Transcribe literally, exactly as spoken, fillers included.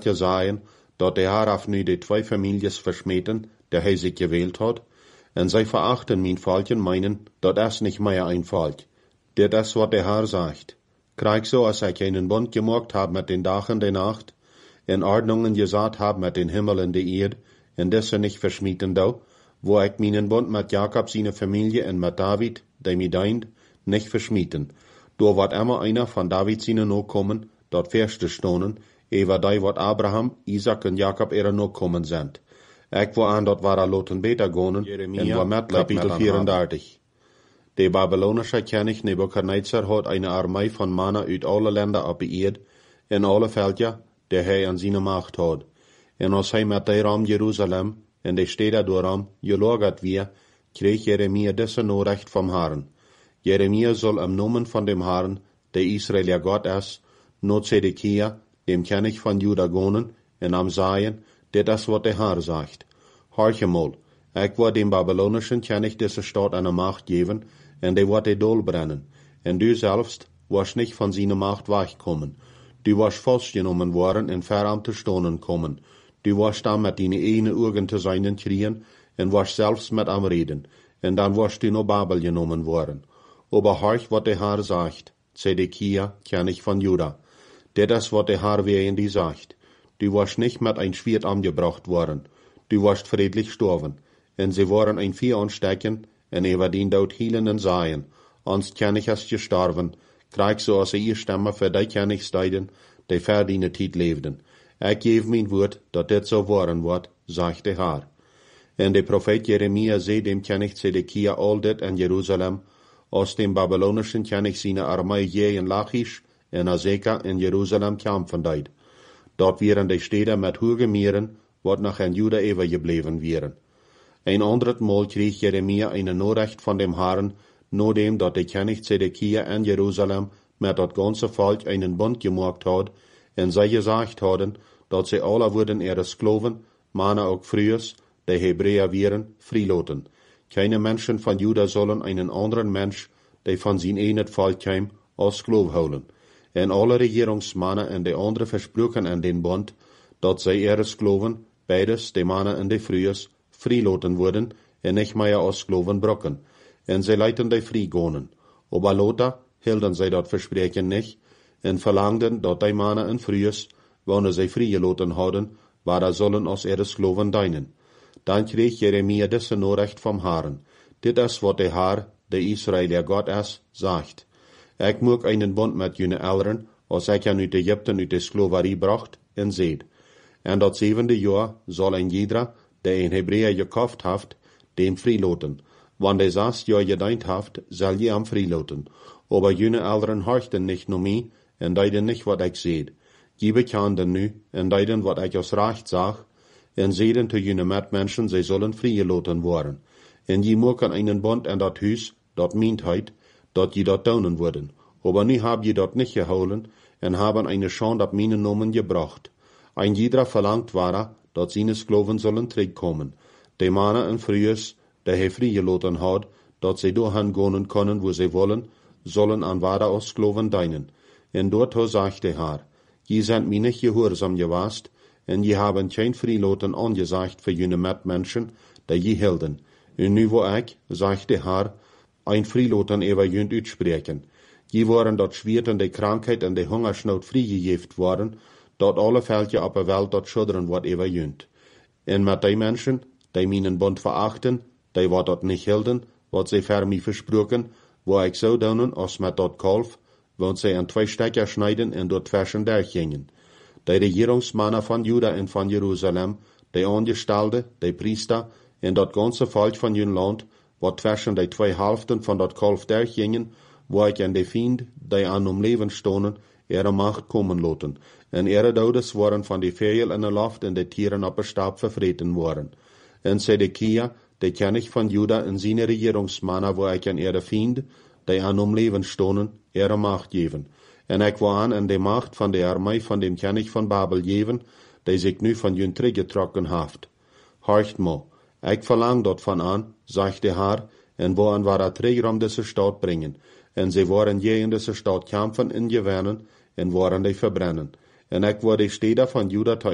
je zeggen, dat de Heer af nu de twee families versmeten, der hij zich gewählt hat, en zij verachten mijn volkje meinen, dat is niet meer een volk. Dit is wat de Heer sagt. Krijg zo, als ik einen Bund gemacht habe mit den Tag und der Nacht, in Ordnungen gesagt habe mit den Himmel und der Erde, en diese nicht verschmieten dau, wo ich meinen Bund mit Jakob, seine Familie, und mit David, der mir dient, nicht verschmieten. Da wird immer einer von David seine Nachkommen, dort feste stonen, ewer die, wat Abraham, Isaac und Jakob ihre Nachkommen sind. Ich war an, dort war er loten beter gonen, Jeremia, en war Kapitel vierunderdertig. De babylonische König Nebukadnezar hat eine Armee von Männer uit alle Länder abgeirrt, in alle Völker, der hij an seine Macht hat. En als hij met de Raum Jerusalem, en de Städte daarom, gelagert wir, kreeg Jeremia diese Nachricht vom Herrn. Jeremia soll im Namen von dem Herrn, der Israel ja Gott ist, not Zedekia, dem König von Juda gonen, en am sagen, dit is wat der Herr sagt. Horche mal, ich will dem babylonischen König diese Stadt eine Macht geben, en die wird die Dol brennen. En du selbst wirst nicht von seiner Macht wegkommen. Du wirst festgenommen worden en verarmt zu Stonen kommen. Du wirst dann mit deine eigenen Augen zu seinen kriegen, en wirst selbst mit am reden, en dann wirst du nach Babel genommen worden. Aber horch, wat der Herr sagt, Zedekia, König von Juda. Dit is wat der Herr wegen die sagt. Du wirst nicht mit ein Schwert angebracht worden. Du wirst friedlich sterben. En sie waren ein Vieh anstecken, en über den dort hielen und sagen, sonst König ist gestorben, krieg so als ihr Stimme für die Königsteiden, die für deine Zeit lebten. Ich gebe mein Wort, dass dit so worden wird, sagt der Herr. En der Prophet Jeremia seh dem König Zedekia all dit in Jerusalem, aus dem babylonischen König seine Armee je in Lachish, en Azeka in Jerusalem kämpfen deid. Dort wären die Städte mit hohen Meeren, wat noch in Juda übergeblieben wären. Ein anderes Mal krieg Jeremia eine Nachricht von dem Herrn, nachdem dort der König Zedekia in Jerusalem mit dat ganze Volk einen Bund gemacht hat, en sie gesagt haben, dass sie alle würden ihre Sklaven, Männer auch frühers, die Hebräer wären, freilassen. Keine Menschen von Juda sollen einen anderen Mensch, der von sein eigenes Volk kam, als Sklav holen. En alle Regierungsmänner en die anderen versprochen an den Bund, dass sie ihre Sklaven, beides, die Männer und die frühers, freilassen würden, en nicht mehr als Sklaven brocken. En sie leiten die freigonen. Aber Lothar hielten sie dat Versprechen nicht, en verlangten, dass die Männer und frühers, wann sie freigelassen hadden, waren sollen als ihre Sklaven dienen. Dann krieg Jeremia diese Nachricht vom Herrn. Dit is wat der Herr, der Israel ja Gott ist, sagt. Ich mag einen Bund mit jene Eltern, als ich an uit Ägypten uit de Sklaverei bracht, en seht. En dat zevende Jahr soll ein jeder, der ein Hebräer gekauft haft, dem freilassen. Wann der sechs Jahr gedient haft, soll je am freilassen. Aber jene Eltern horchten nicht nur mich, en deiden nicht, wat ich seht. Je bekannten nu, en deiden, wat ich aus Recht sag, en sehen zu jene Mitmenschen, sie sollen freigelassen worden. En je mogen einen Bund in dat Huis, dat Mindheit, dat je dat tun würden. Aber nu hab je dat nicht geholen, en haben eine Schande ab meinen Namen gebracht. Ein jeder verlangt war, dat seine Sklaven sollen zurückkommen. Die Männer und Frühers, der he freigelassen hat, dat sie dahin gehen können, wo sie wollen, sollen an wahre als Sklaven dienen. En dort sagt der Herr, je sind mir nicht gehorsam gewast, en je haben kein Freilassen angesagt für jene Mitmenschen, die je hielten. Und nu wo ich, sagt der Herr, ein Freilassen über jünd uitspreken. Je waren dort Schwert und die Krankheit und die Hungersnot freigegeben worden, dort alle Völker auf der Welt dort schudern wird über jünd. En mit die Menschen, die meinen Bund verachten, die wat dort nicht hielten, wat sie für mich versprochen, wo ich so donen, als mit dort Kalf, wo sie an zwei Stecker schneiden und dort zwischen durchgingen. Die Regierungsmänner von Juda und von Jerusalem, die Angestellte, die Priester, und dort ganze Volk von jün Land, wat zwischen die zwei Hälften von dort Kalf durchgingen, wo ich an die Fiend, die an um Leben stonen, ihre Macht kommen lassen. En ihre Todes waren von die Vögel in der Luft und die Tieren auf der Stab verfreten worden. En Zedekia, der König von Juda und seine Regierungsmänner, wo ich an ihre Fiend, die an um Leben stonen, ihre Macht geben. En ich war an an die Macht von der Armee von dem König von Babel geben, die sich nu von jün zurückgetrocken haft. Horcht mal, ich verlang dort von an, sagt der Herr, en wo an war er Träger um diese Stadt bringen. En sie waren je in diese Stadt kämpfen und gewinnen, en waren die verbrennen. En ich war die Städte von Juda